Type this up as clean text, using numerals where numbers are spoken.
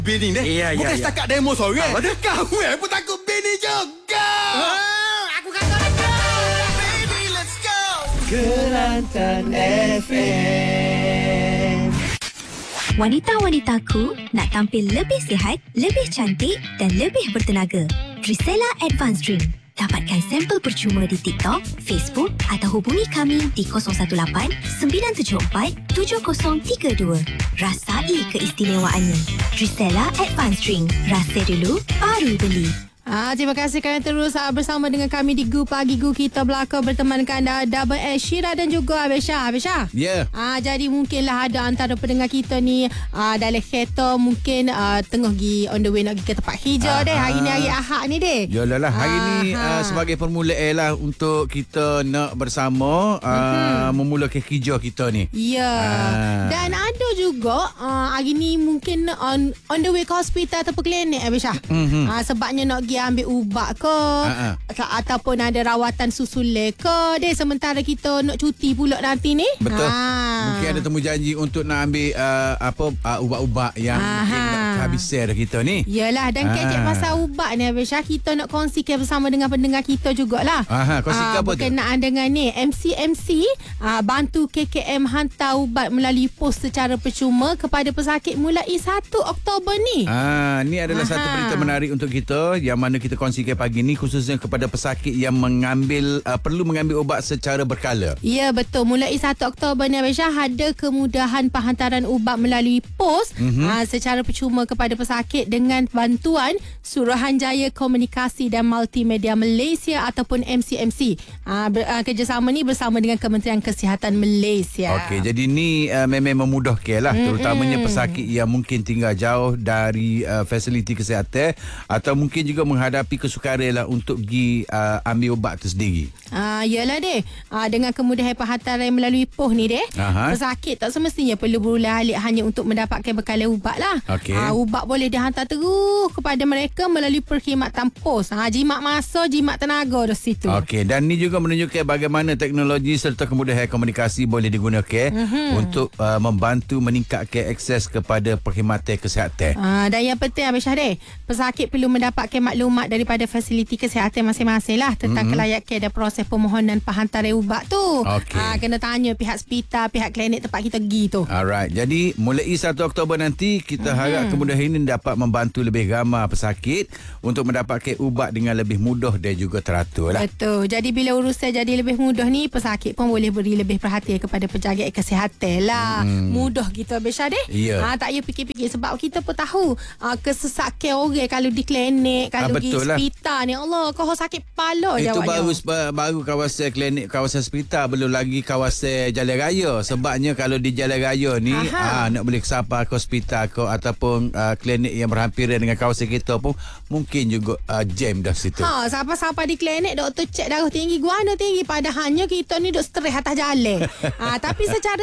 Bini ni bukan setakat demo seorang. Kau pun takut bini juga. Aku kata baby, let's go. Kelantan FM. Wanita-wanitaku nak tampil lebih sihat, lebih cantik dan lebih bertenaga. Trisella Advanced Drink. Dapatkan sampel percuma di TikTok, Facebook atau hubungi kami di 018-974-7032. Rasai keistimewaannya. Trisella Advanced Drink. Rasa dulu, baru beli. Terima kasih kerana terus bersama dengan kami di Gu Pagi Gu. Kita belakang bertemankan Double S Syira dan juga Abisha. Ya. Jadi mungkinlah ada antara pendengar kita ni dalam kereta mungkin tengah pergi on the way nak pergi ke tempat hijau deh. Hari ni hari Ahad ni deh. Yalah hari ni sebagai permulaan lah untuk kita nak bersama memulakan hijau kita ni. Ya. Dan ada juga hari ni mungkin on the way ke hospital atau klinik Abisha. Sebabnya nak pergi ambil ubat ke ataupun ada rawatan susulan ke deh, sementara kita nak cuti pula nanti ni. Betul. Mungkin ada temu janji untuk nak ambil ubat-ubat yang mungkin kehabisan dah kita ni. Yalah, dan kecek pasal ubat ni Abisha, kita nak kongsikan bersama dengan pendengar kita jugalah. Kongsikan apa tu? Berkenaan dengan ni MCMC bantu KKM hantar ubat melalui pos secara percuma kepada pesakit mulai 1 Oktober ni. Ni adalah satu berita menarik untuk kita yang mana kita kongsikan pagi ni, khususnya kepada pesakit yang perlu mengambil ubat secara berkala. Ya, betul. Mulai 1 Oktober ni Abisha ada kemudahan penghantaran ubat melalui pos secara percuma kepada pesakit dengan bantuan Suruhanjaya Komunikasi dan Multimedia Malaysia ataupun MCMC. Kerjasama ni bersama dengan Kementerian Kesihatan Malaysia. Okey, jadi ni memang memudahkan lah, terutamanya pesakit yang mungkin tinggal jauh dari fasiliti kesihatan atau mungkin juga menghadapi kesukaran lah untuk pergi ambil ubat tu sendiri. Yalah deh. Dengan kemudahan penghantaran melalui pos ni deh, pesakit tak semestinya perlu berulang-alik hanya untuk mendapatkan bekalan ubat lah. Ubat boleh dihantar terus kepada mereka melalui perkhidmatan pos. Jimat masa, jimat tenaga dah situ. Okey, dan ni juga menunjukkan bagaimana teknologi serta kemudahan komunikasi boleh digunakan untuk membantu meningkatkan akses kepada perkhidmatan kesihatan. Dan yang penting Abisha deh, pesakit perlu mendapatkan maklumat daripada fasiliti kesihatan masing-masing lah tentang kelayakan dan proses permohonan penghantaran ubat tu. Kena tanya pihak hospital, pihak klinik tempat kita pergi tu. Alright, jadi mulai 1 Oktober nanti kita harap kemudahan ini dapat membantu lebih ramai pesakit untuk mendapatkan ubat dengan lebih mudah dan juga teratur lah. Betul. Jadi bila urusan jadi lebih mudah ni, pesakit pun boleh beri lebih perhatian kepada penjagaan kesihatan lah. Mudah gitu Abisha deh. Tak payah fikir-fikir sebab kita pun tahu kesesakan orang kalau di klinik, kalau pergi hospital ni, Allah, kau sakit kepala je awak. Itu baru kawasan klinik, kawasan hospital, belum lagi kawasan jalan raya. Sebabnya kalau di jalan raya ni nak boleh sampai ke hospital ke ataupun klinik yang berhampiran dengan kawasan kita pun mungkin juga jam dah situ. Sampai di klinik doktor cek darah tinggi, guana tinggi, padahalnya kita ni duk stres atas jalan. Tapi secara